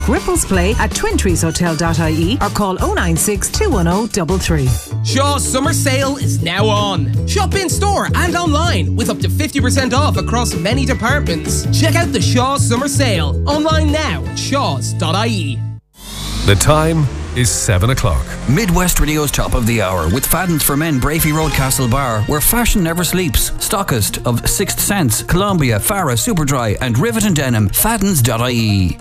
Ripples play at twintreeshotel.ie or call 096 210 33. Shaw's summer sale is now on. Shop in store and online with up to 50% off across many departments. Check out the Shaw's summer sale online now at shaws.ie. The time is 7 o'clock. Midwest Radio's Top of the Hour with Fadden's for Men, Brafey Road, Castlebar, where fashion never sleeps. Stockist of Sixth Sense, Columbia, Farah, Superdry and Rivet and Denim. Faddens.ie.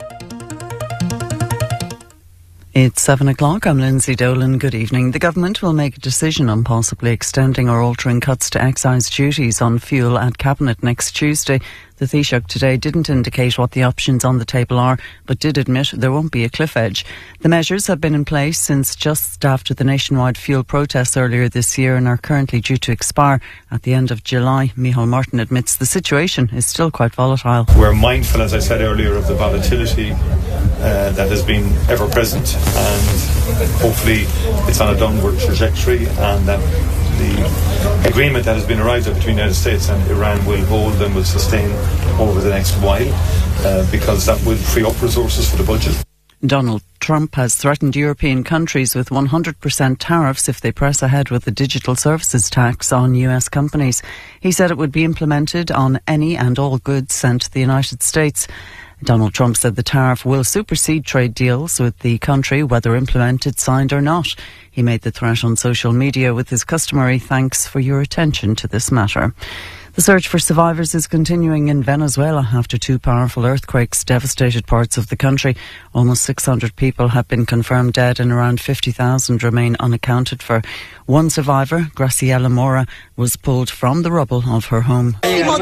It's 7 o'clock. I'm Lindsay Dolan. Good evening. The government will make a decision on possibly extending or altering cuts to excise duties on fuel at Cabinet next Tuesday. The Taoiseach today didn't indicate what the options on the table are, but did admit there won't be a cliff edge. The measures have been in place since just after the nationwide fuel protests earlier this year and are currently due to expire at the end of July. Micheál Martin admits the situation is still quite volatile. We're mindful, as I said earlier, of the volatility that has been ever present, and hopefully it's on a downward trajectory, and that the agreement that has been arrived at between the United States and Iran will hold and will sustain over the next while, because that will free up resources for the budget. Donald Trump has threatened European countries with 100% tariffs if they press ahead with the digital services tax on US companies. He said it would be implemented on any and all goods sent to the United States. Donald Trump said the tariff will supersede trade deals with the country, whether implemented, signed or not. He made the threat on social media with his customary "thanks for your attention to this matter." The search for survivors is continuing in Venezuela after two powerful earthquakes devastated parts of the country. Almost 600 people have been confirmed dead and around 50,000 remain unaccounted for. One survivor, Graciela Mora, was pulled from the rubble of her home.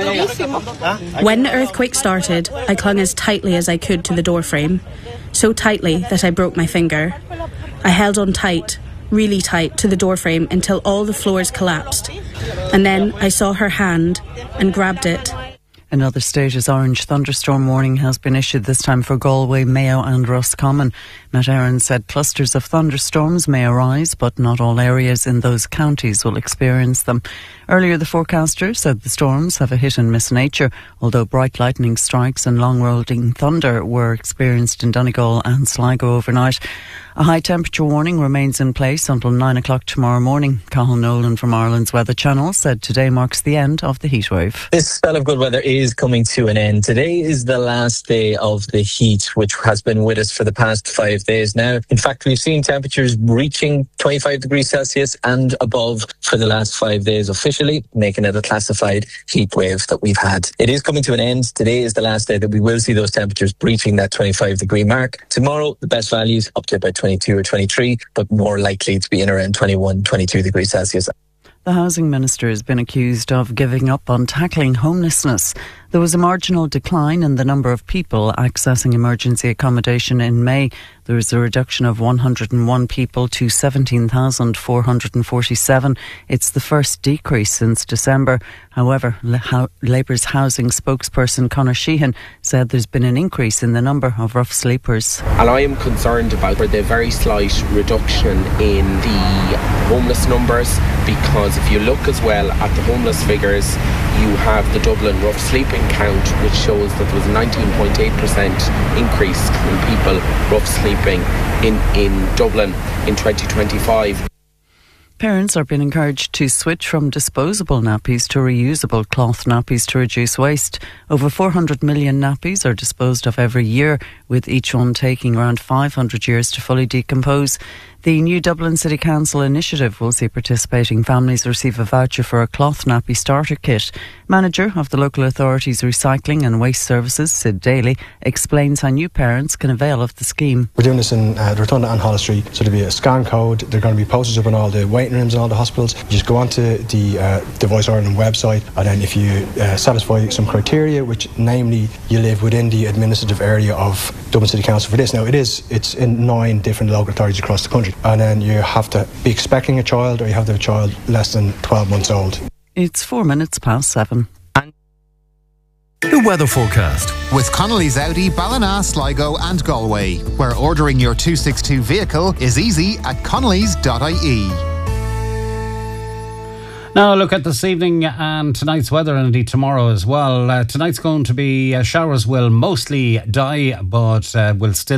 When the earthquake started, I clung as tightly as I could to the doorframe, so tightly that I broke my finger. I held on tight, really tight, to the doorframe until all the floors collapsed. And then I saw her hand and grabbed it. In other states, orange thunderstorm warning has been issued, this time for Galway, Mayo and Roscommon. Met Éireann said clusters of thunderstorms may arise, but not all areas in those counties will experience them. Earlier, the forecaster said the storms have a hit-and-miss nature, although bright lightning strikes and long-rolling thunder were experienced in Donegal and Sligo overnight. A high-temperature warning remains in place until 9 o'clock tomorrow morning. Cathal Nolan from Ireland's Weather Channel said today marks the end of the heatwave. This spell of good weather is coming to an end. Today is the last day of the heat, which has been with us for the past 5 days now. In fact, we've seen temperatures reaching 25 degrees Celsius and above for the last 5 days officially, making it a classified heat wave that we've had. It is coming to an end. Today is the last day that we will see those temperatures breaching that 25 degree mark. Tomorrow, the best values up to about 22 or 23, but more likely to be in around 21, 22 degrees Celsius. The Housing Minister has been accused of giving up on tackling homelessness. There was a marginal decline in the number of people accessing emergency accommodation in May. There was a reduction of 101 people to 17,447. It's the first decrease since December. However, Labour's housing spokesperson Conor Sheehan said there's been an increase in the number of rough sleepers. And I am concerned about the very slight reduction in the homeless numbers, because if you look as well at the homeless figures, you have the Dublin rough sleeping count, which shows that there was a 19.8% increase in people rough sleeping in Dublin in 2025. Parents are being encouraged to switch from disposable nappies to reusable cloth nappies to reduce waste. Over 400 million nappies are disposed of every year, with each one taking around 500 years to fully decompose. The new Dublin City Council initiative will see participating families receive a voucher for a cloth nappy starter kit. Manager of the local authority's Recycling and Waste Services, Sid Daly, explains how new parents can avail of the scheme. We're doing this in the Rotunda and Holles Street, so there'll be a scan code. There are going to be posters up in all the waiting rooms in all the hospitals. You just go onto the Voice Ireland website, and then if you satisfy some criteria, which namely you live within the administrative area of Dublin City Council for this. Now it's in 9 different local authorities across the country, and then you have to be expecting a child, or you have to have a child less than 12 months old. It's 4 minutes past 7. The weather forecast with Connolly's Audi, Ballina, Sligo and Galway, where ordering your 262 vehicle is easy at connolly's.ie. Now look at this evening and tonight's weather, and indeed tomorrow as well. Tonight's going to be showers will mostly die, but will still